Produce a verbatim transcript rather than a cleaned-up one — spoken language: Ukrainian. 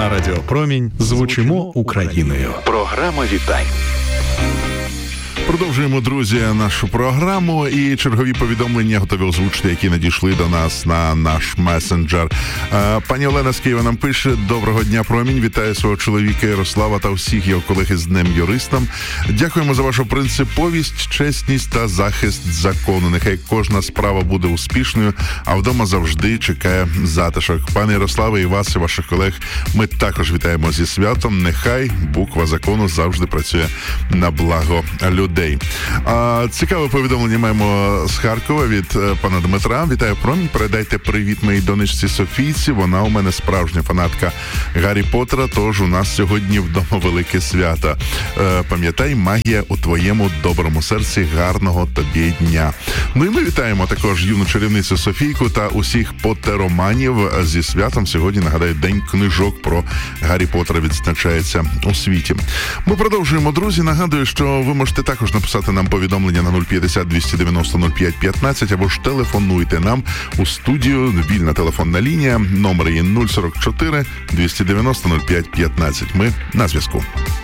На Радіо Промінь звучимо Україною. Програма вітань. Продовжуємо, друзі, нашу програму і чергові повідомлення готові озвучити, які надійшли до нас на наш месенджер. Пані Олена з Києва нам пише: «Доброго дня, Промінь. Вітаю свого чоловіка Ярослава та всіх його колег із Днем юриста. Дякуємо за вашу принциповість, чесність та захист закону. Нехай кожна справа буде успішною, а вдома завжди чекає затишок. Пане Ярославе, і вас, і ваших колег ми також вітаємо зі святом. Нехай буква закону завжди працює на благо людей». А, цікаве повідомлення маємо з Харкова від е, пана Дмитра. Вітаю, Промінь. Передайте привіт моїй донечці Софійці. Вона у мене справжня фанатка Гаррі Поттера, тож у нас сьогодні вдома велике свято. Е, пам'ятай, магія у твоєму доброму серці. Гарного тобі дня. Ну і ми вітаємо також юну чарівницю Софійку та усіх поттероманів зі святом. Сьогодні, нагадаю, День книжок про Гаррі Поттера відзначається у світі. Ми продовжуємо, друзі. Нагадую, що ви можете також написати нам повідомлення на нуль п'ятдесят двісті дев'яносто нуль п'ять п'ятнадцять або ж телефонуйте нам у студію. Вільна телефонна лінія. Номер є нуль сорок чотири двісті дев'яносто нуль п'ять п'ятнадцять. Ми на зв'язку.